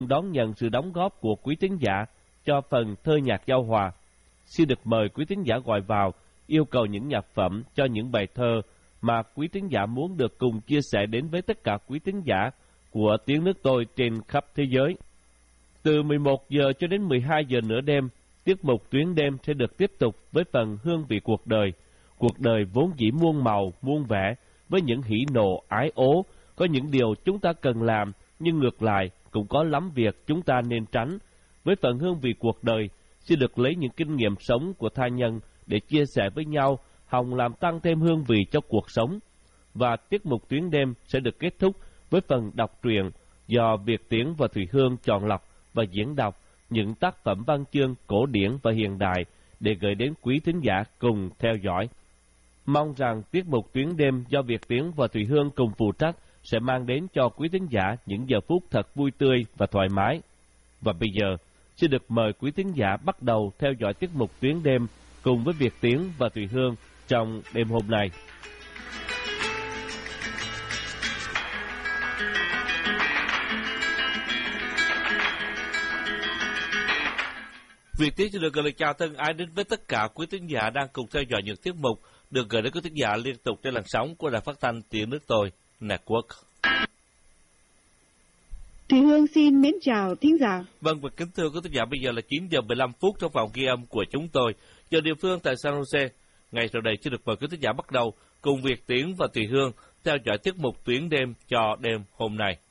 đón nhận sự đóng góp của quý tín giả cho phần thơ nhạc giao hòa. Xin được mời quý tín giả gọi vào, yêu cầu những nhạc phẩm cho những bài thơ mà quý tín giả muốn được cùng chia sẻ đến với tất cả quý tín giả của Tiếng Nước Tôi trên khắp thế giới. Từ 11 giờ cho đến 12 giờ nửa đêm, tiết mục Tuyến Đêm sẽ được tiếp tục với phần Hương Vị Cuộc Đời. Cuộc đời vốn dĩ muôn màu, muôn vẻ, với những hỉ nộ, ái ố, có những điều chúng ta cần làm, nhưng ngược lại cũng có lắm việc chúng ta nên tránh. Với phần Hương Vị Cuộc Đời, sẽ được lấy những kinh nghiệm sống của tha nhân để chia sẻ với nhau, hòng làm tăng thêm hương vị cho cuộc sống. Và tiết mục Tuyến Đêm sẽ được kết thúc với phần đọc truyện do Việt Tiến và Thùy Hương chọn lọc và diễn đọc những tác phẩm văn chương cổ điển và hiện đại để gửi đến quý thính giả cùng theo dõi. Mong rằng tiết mục Tuyến Đêm do Việt Tiến và Thùy Hương cùng phụ trách sẽ mang đến cho quý thính giả những giờ phút thật vui tươi và thoải mái. Và bây giờ, xin được mời quý thính giả bắt đầu theo dõi tiết mục Tuyến Đêm cùng với Việt Tiến và Thùy Hương trong đêm hôm nay. Việt Tiến xin được gửi lời chào thân ái đến với tất cả quý thính giả đang cùng theo dõi những tiết mục được gửi đến quý thính giả liên tục trên làn sóng của Đài Phát thanh Tiếng Nước Tôi Network. Thùy Hương xin mến chào thính giả. Vâng, và kính thưa quý thính giả, bây giờ là 9 giờ 15 phút trong phòng ghi âm của chúng tôi, giờ địa phương tại San Jose. Ngay sau đây xin được mời quý thính giả bắt đầu cùng Việt Tiến và Thùy Hương theo dõi tiết mục Tuyến Đêm cho đêm hôm nay.